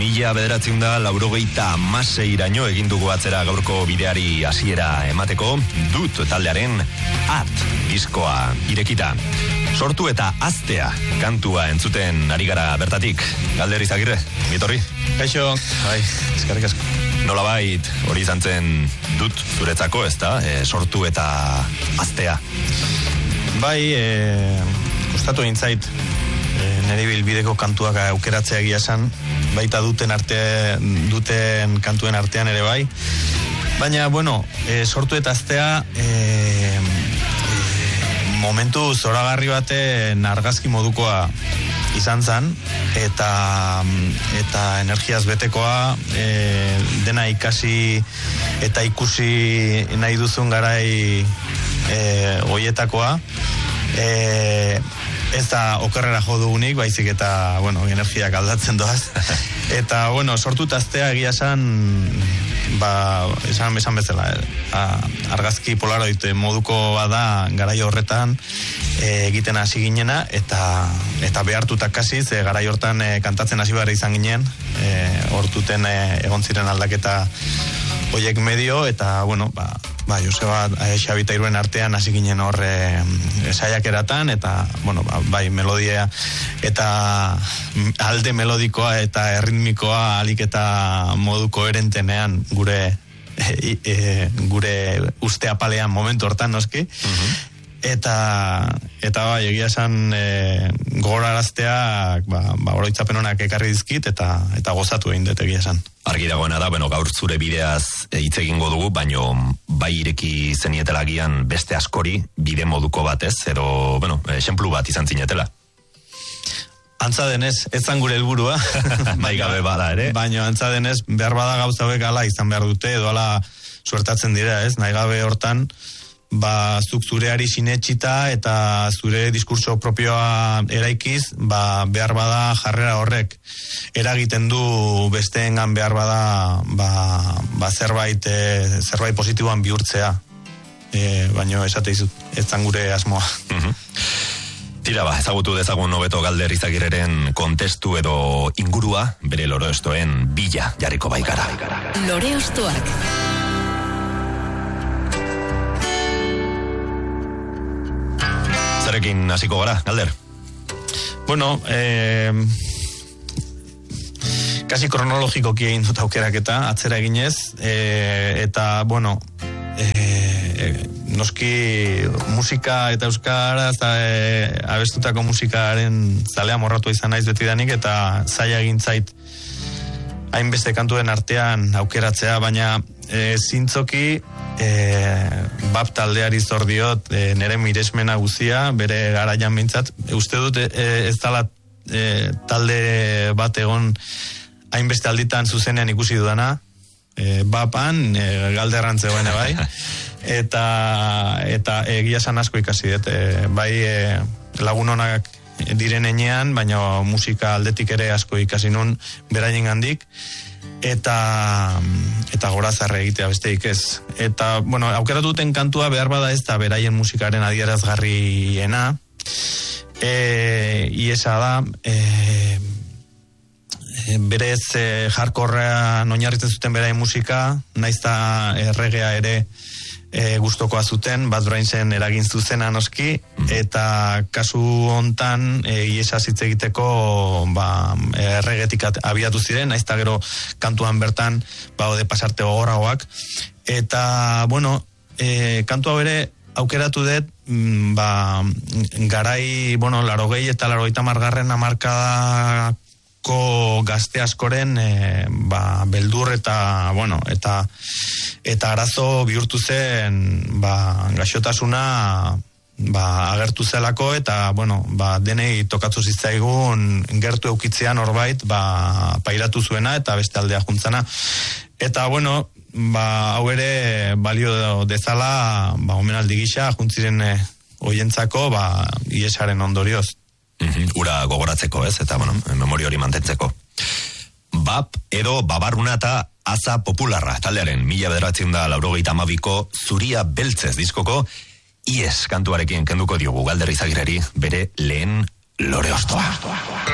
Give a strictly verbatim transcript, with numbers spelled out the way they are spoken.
mila bederatziehun eta laurogeita hamaseiraino egin dugu atzera gaurko bideari hasiera emateko, dut taldearen At diskoa irekita. Sortu eta aztea kantua entzuten ari gara bertatik. Galder Izagirre, gitorri? Kaixo, bai, eskerrik asko. Nolabait hori izan zen dut zuretzako, ezta? E, sortu eta aztea. Bai, e, gustatu intzait e, nire bilbideko kantuak aukeratzea egia esan, baita duten arte, duten kantuen artean ere bai. Baina, bueno, e, sortu eta aztea e, e, momentu zoragarri baten argazki modukoa izan zen, eta eta energiaz betekoa, e, dena ikasi eta ikusi nahi duzun garai e, goietakoa. E, ez da okerrera jo dugunik, baizik eta, bueno, energiak aldatzen doaz. Eta, bueno, sortu aztea egia esan, ba, esan, esan bezala, argazki polaroid moduko bada garai horretan e, egiten hasi ginena, eta eta behartuta kasi, ze garai hortan e, kantatzen hasi behar izan ginen, e, hortuten e, egon ziren aldaketa hoiek medio, eta, bueno, ba, ba Joseba e, Xabita Iruen artean hasi ginen hor e, saiakeratan, eta, bueno, ba, bai melodia eta alde melodikoa eta erritmikoa alik eta modu koherentenean gure e, e, gure uste apalean momentu hortan noski. Uh-huh. Eta, eta bai, egia esan e, gogoraraztea, ba, ba, oroitzapen honak ekarri dizkit, eta, eta gozatu egin dut egia esan. Argi dagoena da, bueno, gaur zure bideaz hitz egingo dugu, baino bai ireki zenietelagian beste askori bide moduko batez, edo, bueno, esenplu bat izan zinetela. Antza denez, ez zan gure helburua. Bai gabe bada ere. Baina antza denez, behar bada gauza hauek ala izan behar dute, edo ala suertatzen dira, ez? Nahi gabe hortan, ba, zuk zureari sinetxita eta zure diskurso propioa eraikiz, ba, behar bada jarrera horrek eragiten du besteengan behar bada, ba, ba zerbait, e, zerbait positiboan bihurtzea. E, baina esate izut, ez zan gure asmoa. Uh-huh. Tira ba, ezagutu dezagun hobeto Galder Izagirreren kontestu edo ingurua, bere Loreostoen bila jarriko baikara. Loreostoak. Zarekin hasiko gara, Galder? Bueno, eh, kasi kronologikoki egin dut aukeraketa, atzera eginez, eh, eta, bueno, eh, noski musika eta euskara, eta eh, abestutako musikaren zalea morratu izan naiz betidanik, eta zaila egin zait hainbeste kantuen artean aukeratzea, baina e, zintzoki e, bap taldeari zor diot e, nere miresmena guzia, bere garaian bintzat, uste dut e, ez dala e, talde bat egon hainbeste alditan zuzenean ikusi dudana, e, bapan, e, Galderran zegoen bai, eta eta egia san asko ikasi dut, e, bai e, lagun onak diren enean, baina musika aldetik ere asko ikasi nun beraien gandik, eta eta gorazarre egitea besteik ez. Eta, bueno, aukeratu duten kantua behar bada ez da beraien musikaren adierazgarriena, e, iesa da, e, berez e, jarkorrean oinarritzen zuten beraien musika, naiz da erregea ere E, gustokoa zuten, Bad Brainsen eragin zuzena noski, eta kasu hontan e, iesa hitz egiteko ba, erregetik abiatu ziren, naiz ta gero kantuan bertan baude pasarte gogoragoak, eta bueno, e, kantua bere aukeratu dut ba, garai, bueno, larogei eta larogeita hamargarren hamarkadako gazte askoren e, ba, beldur eta bueno, eta eta arazo bihurtu zen ba, gaixotasuna ba, agertu zelako, eta bueno, ba, denei tokatu zitzaigun gertu eukitzean horbait ba, pairatu zuena eta beste aldea juntzana, eta bueno, ba, hau ere balio dezala ba, omenaldi gisa juntziren e, oientzako ba, iesaren ondorioz. Mm-hmm. Ura gogoratzeko, ez? Eta, bueno, memoria hori mantentzeko. Bap edo babarruna eta aza popularra taldearen mila bederatziehun eta laurogeita hamabiko Zuria Beltzez diskoko ies kantuarekin kenduko diogu Galder Izagirreri bere lehen Loreostoa.